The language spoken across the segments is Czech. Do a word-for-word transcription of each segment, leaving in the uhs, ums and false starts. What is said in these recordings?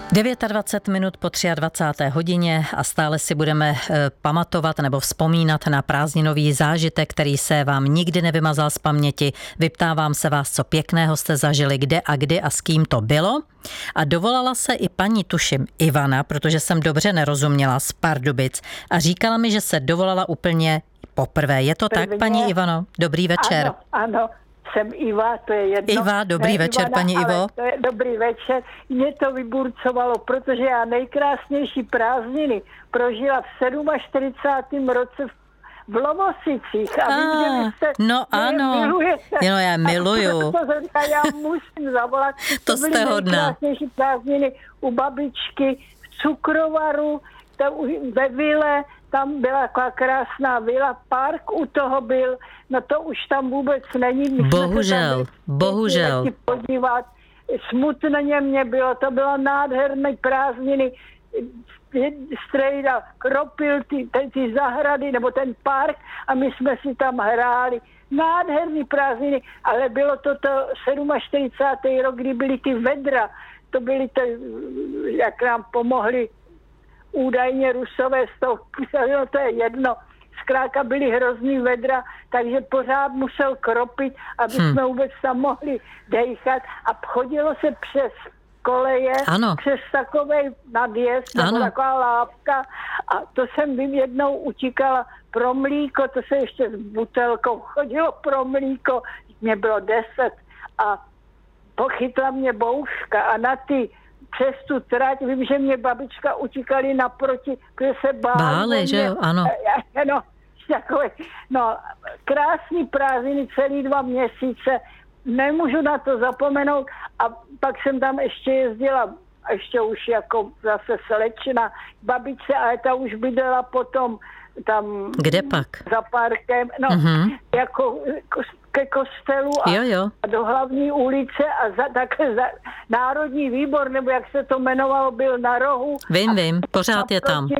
dvacet devět minut po dvacáté třetí hodině a stále si budeme pamatovat nebo vzpomínat na prázdninový zážitek, který se vám nikdy nevymazal z paměti. Vyptávám se vás, co pěkného jste zažili, kde a kdy a s kým to bylo. A dovolala se i paní, tuším, Ivana, protože jsem dobře nerozuměla, z Pardubic, a říkala mi, že se dovolala úplně poprvé. Je to Prvně. tak, paní Ivano? Dobrý večer. Ano, ano. Jsem Iva, to je jedno. Iva, dobrý ne, večer, Ivana, paní Ivo. To je dobrý večer. Mě to vyburcovalo, protože já nejkrásnější prázdniny prožila v čtyřicátém sedmém roce v Lovosicích. A, a vím, že vy jste, no ano, milujete. No, já miluju. A já musím zavolat. To, to jste hodná. Nejkrásnější prázdniny u babičky v Cukrovaru, ve vile. Tam byla taková krásná vila, park u toho byl, no to už tam vůbec není. My bohužel, bohužel. Podívat. Smutně mě bylo, to bylo nádherné prázdniny. Strejda kropil ty, ty, ty zahrady, nebo ten park a my jsme si tam hráli. Nádherný prázdniny, ale bylo to to čtyřicátý sedmý rok, kdy byly ty vedra. To byly ty, jak nám pomohli údajně Rusové z toho, no to je jedno, zkrátka byly hrozný vedra, takže pořád musel kropit, aby hmm. jsme vůbec tam mohli dejchat a chodilo se přes koleje, ano. přes takový nadjezd, nebo taková lávka a to jsem vím jednou utíkala pro mlíko, to se ještě s butelkou chodilo pro mlíko, mě bylo deset a pochytla mě bouška a na ty přes tu trať, vím, že mě babička utíkali naproti, protože se báli. Báli, že jo, ano. No, takové, no, krásný prázdniny, celý dva měsíce, nemůžu na to zapomenout a pak jsem tam ještě jezdila, ještě už jako zase slečna, babičce, ale ta už bydlela potom tam. Kde pak? Za parkem, no, uh-huh. jako ke kostelu a, jo, jo. a do hlavní ulice a za, takhle za, Národní výbor, nebo jak se to jmenovalo, byl na rohu. Vím, vím, pořád naproti, je tam.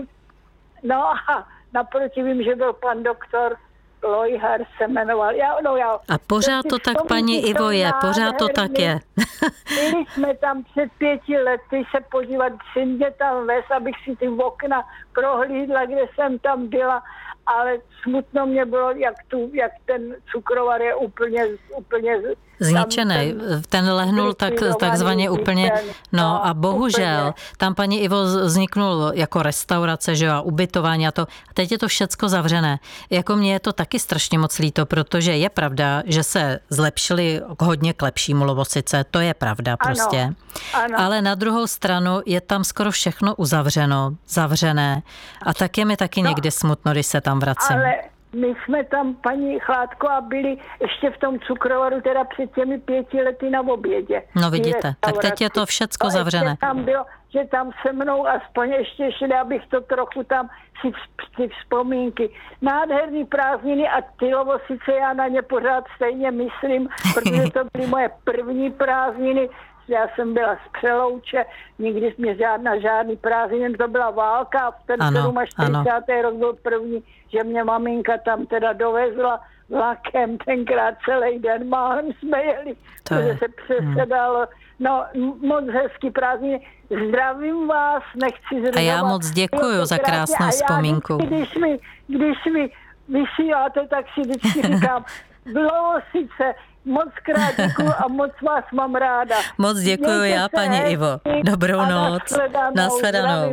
No a naproti vím, že byl pan doktor Lojhar se jmenoval. Já, no, já, a pořád to tak, paní Ivo, je, pořád to tak je. Byli jsme tam před pěti lety se podívat, všinde tam ves, abych si ty okna prohlídla, kde jsem tam byla, ale smutno mě bylo, jak, tu, jak ten Cukrovar je úplně, úplně zničený. Ten, ten lehnul tak, takzvaně úplně, no a bohužel, úplně. Tam paní Ivo vzniknul jako restaurace, že jo, a ubytování a to. A teď je to všecko zavřené. Jako mně je to taky strašně moc líto, protože je pravda, že se zlepšili hodně k lepšímu Lovosice, to je pravda prostě. Ano, ano. Ale na druhou stranu je tam skoro všechno uzavřeno, zavřené a tak je mi taky no, někdy smutno, když se tam vracím. Ale my jsme tam, paní Chládko, a byli ještě v tom Cukrovaru, teda před těmi pěti lety na obědě. No vidíte, tak teď je to všecko no, zavřené. Tam bylo, že tam se mnou aspoň ještě šli, abych to trochu tam si ty vzpomínky. Nádherný prázdniny a ty Lovosice, já na ně pořád stejně myslím, protože to byly moje první prázdniny. Já jsem byla z Přelouče, nikdy mě žádná žádný prázdniny, to byla válka a v ten čtyřicátý sedmý rok byl první, že mě maminka tam teda dovezla vlakem, tenkrát celý den málem jsme jeli, protože se přesedalo. No, moc hezký prázdniny. Zdravím vás, nechci zdravovat. A já moc děkuju za krásnou vzpomínku. Vždycky, když mi, když mi vysíláte, tak si vždycky říkám, Lovosice, moc krát děkuju a moc vás mám ráda. Moc děkuju já, paní Ivo. Dobrou noc. Nashledanou.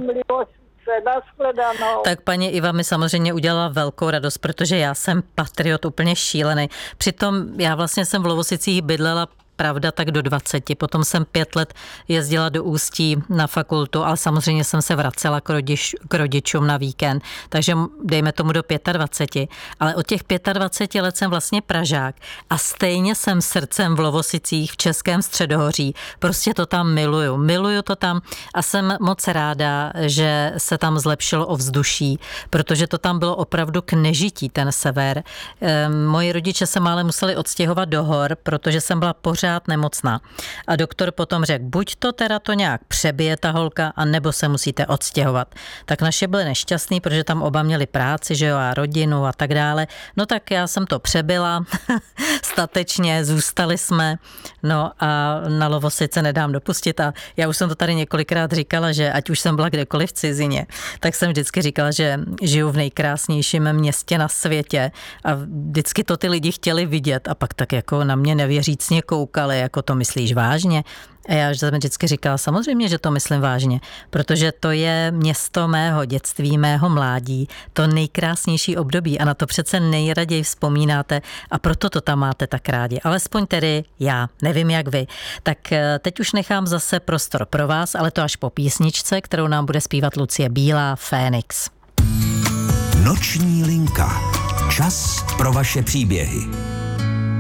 Nashledanou. Tak paní Iva mi samozřejmě udělala velkou radost, protože já jsem patriot úplně šílený. Přitom já vlastně jsem v Lovosicích bydlela pravda, tak do dvaceti. Potom jsem pět let jezdila do Ústí na fakultu, ale samozřejmě jsem se vracela k, rodič, k rodičům na víkend, takže dejme tomu do dvaceti pěti. Ale od těch dvaceti pěti let jsem vlastně Pražák a stejně jsem srdcem v Lovosicích v Českém Středohoří. Prostě to tam miluju. Miluju to tam a jsem moc ráda, že se tam zlepšilo ovzduší, protože to tam bylo opravdu k nežití, ten sever. Moji rodiče se málem museli odstěhovat do hor, protože jsem byla pořád pořád nemocná. A doktor potom řekl, buď to teda to nějak přebije ta holka, a nebo se musíte odstěhovat. Tak naše byly nešťastný, protože tam oba měli práci, že jo, a rodinu a tak dále. No tak já jsem to přebyla, statečně, zůstali jsme, no a na Lovosice nedám dopustit a já už jsem to tady několikrát říkala, že ať už jsem byla kdekoliv v cizině, tak jsem vždycky říkala, že žiju v nejkrásnějším městě na světě a vždycky to ty lidi chtěli vidět a pak tak jako na mě nevěřícně koukali, jako to myslíš vážně? A já jsem vždycky říkala, samozřejmě, že to myslím vážně, protože to je město mého dětství, mého mládí, to nejkrásnější období a na to přece nejraději vzpomínáte a proto to tam máte tak rádi. Alespoň tedy já, nevím jak vy. Tak teď už nechám zase prostor pro vás, ale to až po písničce, kterou nám bude zpívat Lucie Bílá, Fénix. Noční linka. Čas pro vaše příběhy.